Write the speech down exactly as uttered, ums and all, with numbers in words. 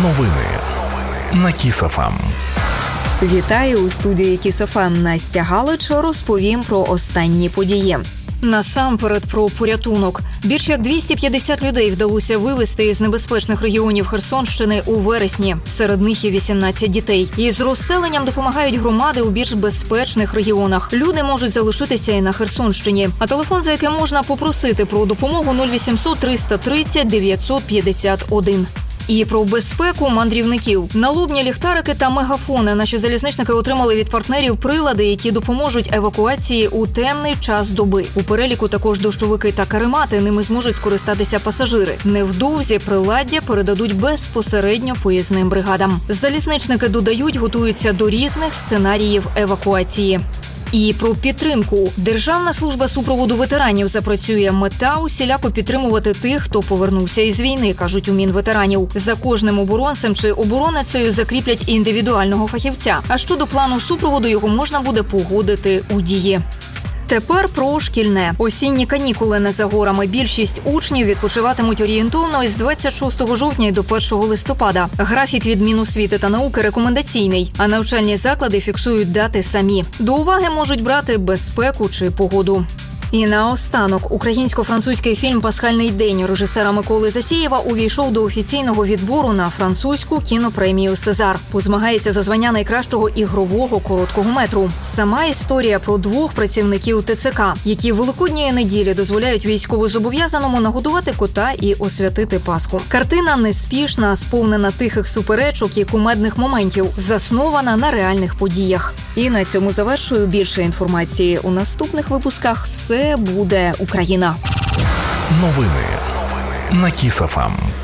Новини на Кіс еф ем. Вітаю у студії Кіс еф ем. Настя Галич. Розповім про останні події. Насамперед про порятунок. Більш як двісті п'ятдесят людей вдалося вивезти із небезпечних регіонів Херсонщини у вересні. Серед них є вісімнадцять дітей. Із розселенням допомагають громади у більш безпечних регіонах. Люди можуть залишитися і на Херсонщині. А телефон, за яким можна попросити про допомогу, нуль вісімсот триста тридцять дев'ятсот п'ятдесят один. І про безпеку мандрівників. Налобні ліхтарики та мегафони. Наші залізничники отримали від партнерів прилади, які допоможуть евакуації у темний час доби. У переліку також дощовики та каремати. Ними зможуть скористатися пасажири. Невдовзі приладдя передадуть безпосередньо поїзним бригадам. Залізничники додають, готуються до різних сценаріїв евакуації. І про підтримку. Державна служба супроводу ветеранів запрацює. Мета – усіляко підтримувати тих, хто повернувся із війни, кажуть у Мінветеранів. За кожним оборонцем чи оборонницею закріплять індивідуального фахівця. А щодо плану супроводу, його можна буде погодити у Дії. Тепер про шкільне. Осінні канікули не за горами. Більшість учнів відпочиватимуть орієнтовно із двадцять шостого жовтня до першого листопада. Графік від Міносвіти та науки рекомендаційний, а навчальні заклади фіксують дати самі. До уваги можуть брати безпеку чи погоду. І наостанок, українсько-французький фільм «Пасхальний день» режисера Миколи Засієва увійшов до офіційного відбору на французьку кінопремію «Сезар». Позмагається за звання найкращого ігрового короткого метру. Сама історія про двох працівників те це ка, які великодньої неділі дозволяють військовозобов'язаному нагодувати кота і освятити Пасху. Картина неспішна, сповнена тихих суперечок і кумедних моментів, заснована на реальних подіях. І на цьому завершую. Більше інформації у наступних випусках. Все буде Україна. Новини на Кіс еф ем.